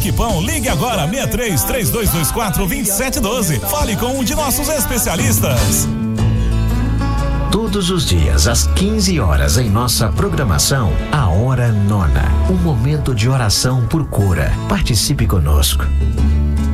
Aquipão, ligue agora 63-3224-2712. Fale com um de nossos especialistas. Todos os dias, às 15 horas, em nossa programação, a Hora Nona. Um momento de oração por cura. Participe conosco.